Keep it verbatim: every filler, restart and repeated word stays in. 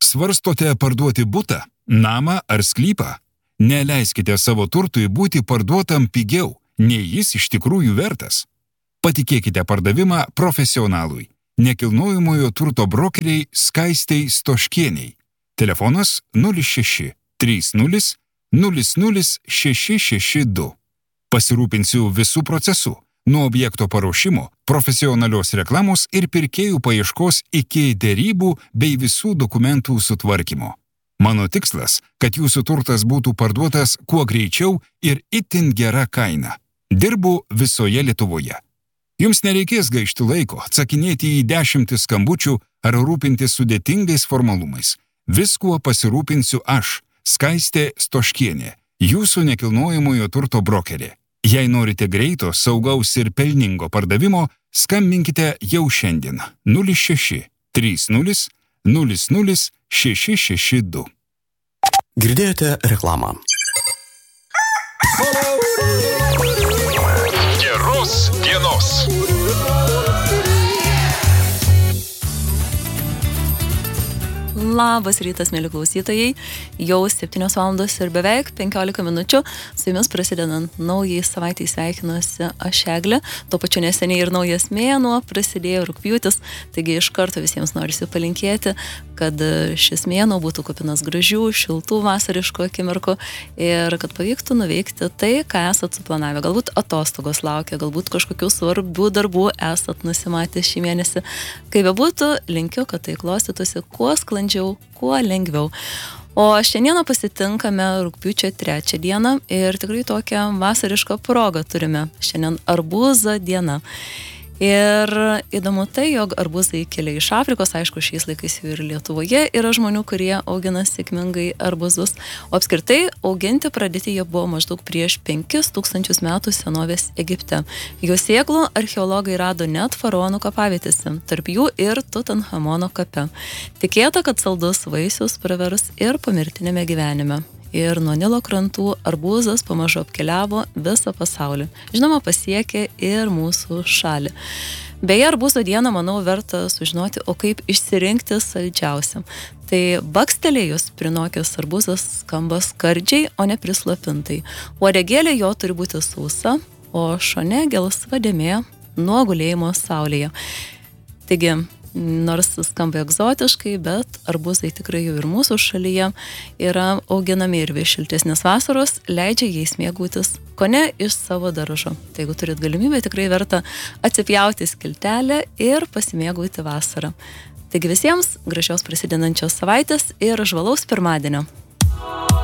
Svarstote parduoti butą, namą ar sklypą? Neleiskite savo turtui būti parduotam pigiau, nei jis iš tikrųjų vertas. Patikėkite pardavimą profesionalui, nekilnojamojo turto brokeriai Skaistei Stoškieniai. Telefonas nulis šeši trys nulis nulis nulis šeši šeši du. Pasirūpinsiu visų procesų, nuo objekto paruošimo, profesionalios reklamos ir pirkėjų paieškos iki derybų bei visų dokumentų sutvarkymo. Mano tikslas, kad jūsų turtas būtų parduotas kuo greičiau ir itin gera kaina. Dirbu visoje Lietuvoje. Jums nereikės gaišti laiko, atsakinėti į dešimtis skambučių ar rūpintis sudėtingais formalumais. Viskuo pasirūpinsiu aš, Skaistė Stoškienė, jūsų nekilnojamojo turto brokerė. Jei norite greito, saugaus ir pelningo pardavimo, skambinkite jau šiandien nulis šeši trys nulis nulis nulis šeši šeši du. Girdėjote reklamą. Geros dienos. Labas rytas, mėly klausytojai. Jau septynios valandos ir beveik penkiolika minučių. Su jumis prasidedant naujai savaitei sveikinuosi aš Eglė. Tuo pačiu neseniai ir naujas mėnuo prasidėjo rugpjūtis. Taigi iš karto visiems norisi palinkėti, kad šis mėnuo būtų kupinas gražių, šiltų vasariškų akimirkų ir kad pavyktų nuveikti tai, ką esat suplanavę. Galbūt atostogos laukia, galbūt kažkokių svarbių darbų esat nusimatę šį mėnesį. Kaip bebūtų, linkiu, kad tai klostytųsi kuo sklandžiau, kuo lengviau. O šiandieną pasitinkame rugpjūčio trečią dieną ir tikrai tokią vasarišką progą turime. Šiandien arbūzo diena. Ir įdomu tai, jog arbūzai kilia iš Afrikos, aišku, šiais laikais jau ir Lietuvoje yra žmonių, kurie augina sėkmingai arbūzus. O apskritai auginti pradėti jie buvo maždaug prieš penkis tūkstančius metų senovės Egipte. Jo sėklų archeologai rado net faraonų kapavietėse, tarp jų ir Tutanchamono kape. Tikėta, kad saldus vaisius pravers ir pomirtinėme gyvenime. Ir nuo Nilo krantų arbūzas pamažu apkeliavo visą pasaulį. Žinoma, pasiekė ir mūsų šalį. Beje, arbūzo dieną, manau, verta sužinoti, o kaip išsirinkti saldžiausią. Tai bakstelėjus prinokęs arbūzas skamba skardžiai, o ne prislopintai. Uodegėlė jo turi būti sausa, o šone gelsva dėmė nuo gulėjimo saulėje. Taigi, nors skamba egzotiškai, bet arbūzai tikrai jau ir mūsų šalyje yra auginami ir vis šiltesnės vasaros leidžia jais mėgautis kone iš savo daržo. Tai jeigu turit galimybę, tikrai verta atsipjauti skiltelę ir pasimėgauti vasarą. Taigi visiems gražios prasidedančios savaitės ir žvalaus pirmadienio.